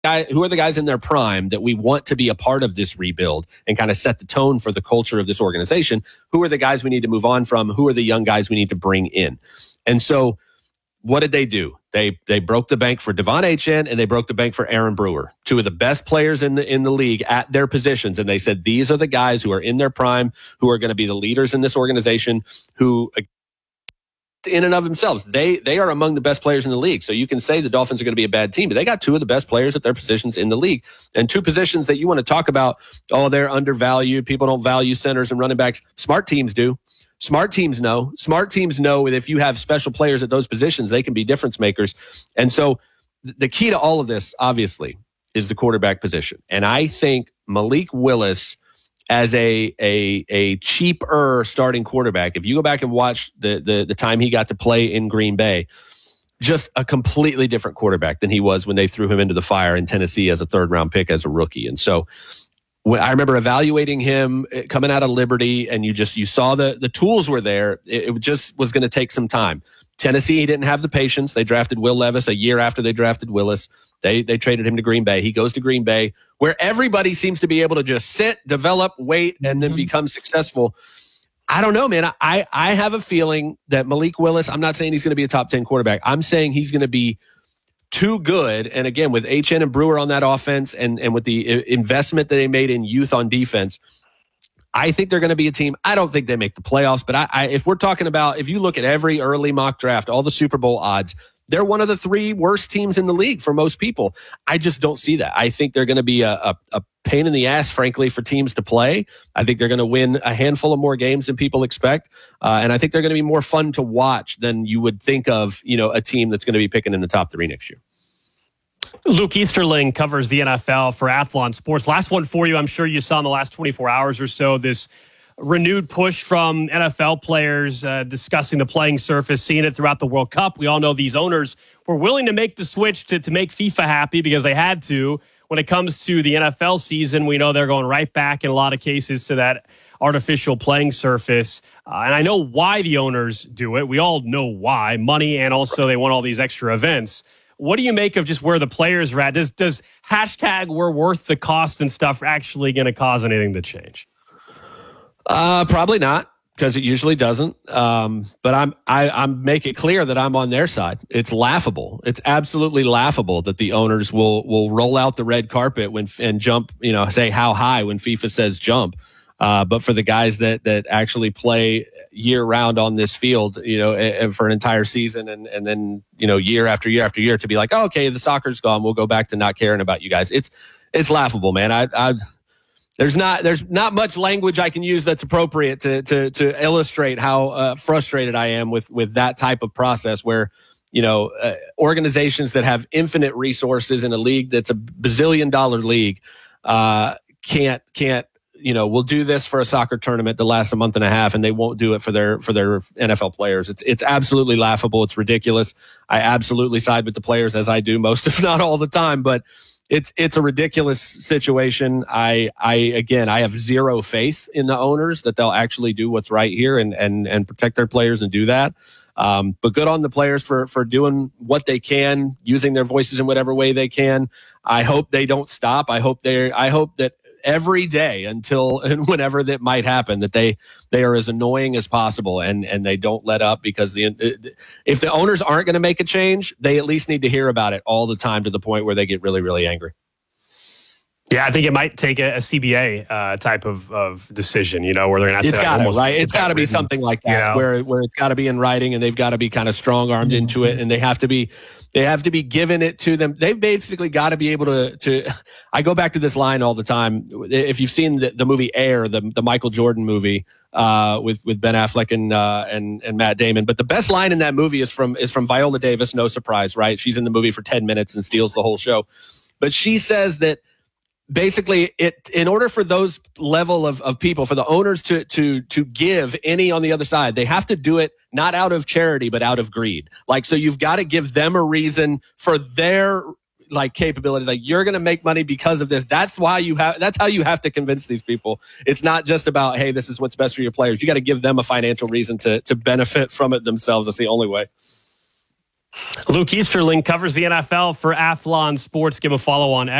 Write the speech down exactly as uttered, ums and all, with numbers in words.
guy, who are the guys in their prime that we want to be a part of this rebuild and kind of set the tone for the culture of this organization? Who are the guys we need to move on from? Who are the young guys we need to bring in? And so what did they do? They they broke the bank for Devon Achane and they broke the bank for Aaron Brewer, two of the best players in the in the league at their positions. And they said, these are the guys who are in their prime, who are going to be the leaders in this organization, who in and of themselves, they they are among the best players in the league. So you can say the Dolphins are going to be a bad team, but they got two of the best players at their positions in the league. And two positions that you want to talk about, oh, they're undervalued. People don't value centers and running backs. Smart teams do. Smart teams know. Smart teams know that if you have special players at those positions, they can be difference makers. And so the key to all of this, obviously, is the quarterback position. And I think Malik Willis, as a a a cheaper starting quarterback, if you go back and watch the, the the time he got to play in Green Bay, just a completely different quarterback than he was when they threw him into the fire in Tennessee as a third round pick as a rookie. And so I remember evaluating him coming out of Liberty, and you just you saw the the tools were there. It, it just was going to take some time. Tennessee, he didn't have the patience. They drafted Will Levis a year after they drafted Willis. They they traded him to Green Bay. He goes to Green Bay, where everybody seems to be able to just sit, develop, wait, and then mm-hmm. become successful. I don't know, man. I I have a feeling that Malik Willis, I'm not saying he's going to be a top ten quarterback. I'm saying he's going to be too good. And again, with Achane and Brewer on that offense and, and with the investment that they made in youth on defense, I think they're going to be a team. I don't think they make the playoffs, but I, I, if we're talking about, if you look at every early mock draft, all the Super Bowl odds, they're one of the three worst teams in the league for most people. I just don't see that. I think they're going to be a, a, a pain in the ass, frankly, for teams to play. I think they're going to win a handful of more games than people expect. Uh, and I think they're going to be more fun to watch than you would think of, you know, a team that's going to be picking in the top three next year. Luke Easterling covers the N F L for Athlon Sports. Last one for you. I'm sure you saw in the last twenty-four hours or so this renewed push from N F L players uh, discussing the playing surface, seeing it throughout the World Cup. We all know these owners were willing to make the switch to, to make FIFA happy because they had to. When it comes to the N F L season, we know they're going right back in a lot of cases to that artificial playing surface. Uh, and I know why the owners do it. We all know why. Money, and also they want all these extra events. What do you make of just where the players are at? Does, does hashtag we're worth the cost and stuff actually going to cause anything to change? Uh, probably not, because it usually doesn't. Um, but I'm, I, I'm make it clear that I'm on their side. It's laughable. It's absolutely laughable that the owners will, will roll out the red carpet when, and jump, you know, say how high when FIFA says jump. Uh, but for the guys that, that actually play year round on this field, you know, for an entire season and, and then, you know, year after year after year to be like, oh, okay, the soccer's gone. We'll go back to not caring about you guys. It's, it's laughable, man. I, I, there's not, there's not much language I can use that's appropriate to, to, to illustrate how uh, frustrated I am with, with that type of process where, you know, uh, organizations that have infinite resources in a league that's a bazillion dollar league uh, can't, can't, you know, we'll do this for a soccer tournament that lasts a month and a half, and they won't do it for their for their N F L players. It's it's absolutely laughable. It's ridiculous. I absolutely side with the players, as I do most, if not all the time. But it's it's a ridiculous situation. I I again, I have zero faith in the owners that they'll actually do what's right here and and and protect their players and do that. Um, but good on the players for for doing what they can, using their voices in whatever way they can. I hope they don't stop. I hope they I hope that. Every day until and whenever that might happen, that they they are as annoying as possible and and they don't let up, because the if the owners aren't going to make a change, they at least need to hear about it all the time to the point where they get really, really angry. Yeah, I think it might take a, a C B A uh, type of, of decision, you know, where they're going to have it's to gotta, almost... Right? It's got to be something like that, you know? where where it's got to be in writing and they've got to be kind of strong-armed mm-hmm. into it, and they have to be they have to be given it to them. They've basically got to be able to, to – I go back to this line all the time. If you've seen the, the movie Air, the, the Michael Jordan movie uh, with, with Ben Affleck and, uh, and and Matt Damon, but the best line in that movie is from is from Viola Davis, no surprise, right? She's in the movie for ten minutes and steals the whole show. But she says that basically, it in order for those level of, of people, for the owners to to to give any on the other side, they have to do it not out of charity, but out of greed. Like, so you've got to give them a reason for their like capabilities. Like, you're going to make money because of this. That's why you have. That's how you have to convince these people. It's not just about, hey, this is what's best for your players. You got to give them a financial reason to to benefit from it themselves. That's the only way. Luke Easterling covers the N F L for Athlon Sports. Give him a follow on